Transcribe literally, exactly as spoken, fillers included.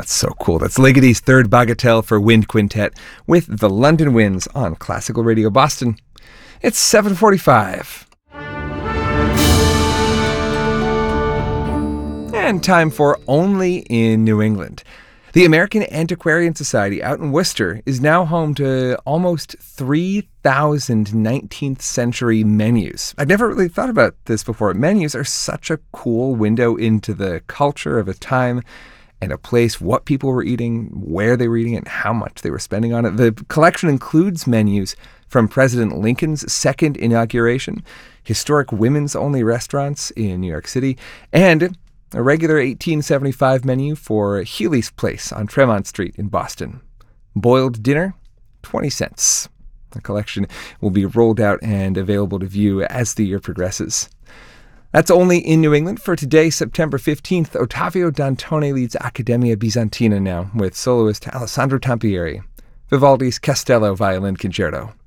That's so cool. That's Ligoty's third bagatelle for wind quintet with the London Winds on Classical Radio Boston. It's seven forty-five. And time for Only in New England. The American Antiquarian Society out in Worcester is now home to almost three thousand nineteenth century menus. I'd never really thought about this before. Menus are such a cool window into the culture of a time and a place, what people were eating, where they were eating it, and how much they were spending on it. The collection includes menus from President Lincoln's second inauguration, historic women's-only restaurants in New York City, and a regular eighteen seventy-five menu for Healy's Place on Tremont Street in Boston. Boiled dinner, twenty cents. The collection will be rolled out and available to view as the year progresses. That's Only in New England for today, September fifteenth. Ottavio Dantone leads Accademia Bizantina now with soloist Alessandro Tampieri. Vivaldi's Castello Violin Concerto.